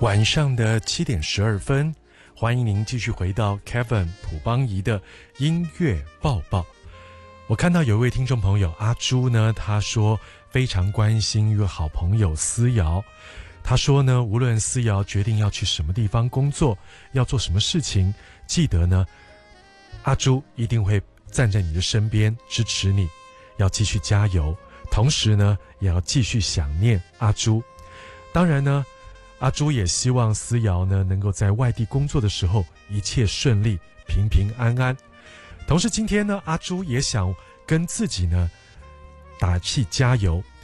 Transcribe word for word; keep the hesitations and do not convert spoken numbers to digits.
晚上的七点十二分，欢迎您继续回到 Kevin 朴邦仪的音乐报报。我看到有一位听众朋友阿朱呢，他说非常关心一个好朋友思瑶。他说呢，无论思瑶决定要去什么地方工作，要做什么事情，记得呢，阿朱一定会站在你的身边支持你，要继续加油。同时呢，也要继续想念阿朱。当然呢，阿朱也希望思瑶呢能够在外地工作的时候一切顺利，平平安安。同时今天呢，阿朱也想跟自己呢打气加油，